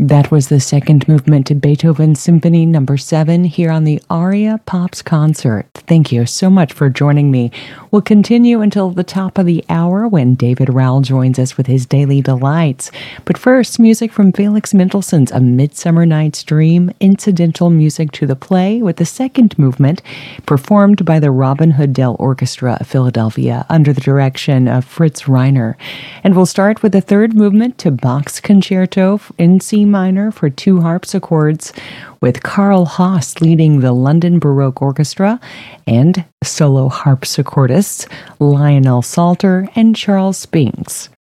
That was the second movement to Beethoven Symphony Number 7 here on the Aria Pops Concert. Thank you so much for joining me. We'll continue until the top of the hour when David Rowell joins us with his Daily Delights. But first, music from Felix Mendelssohn's A Midsummer Night's Dream, incidental music to the play with the second movement performed by the Robin Hood Dell Orchestra of Philadelphia under the direction of Fritz Reiner. And we'll start with the third movement to Bach's Concerto in C minor for two harpsichords, with Karl Haas leading the London Baroque Orchestra and solo harpsichordists Lionel Salter and Charles Spinks.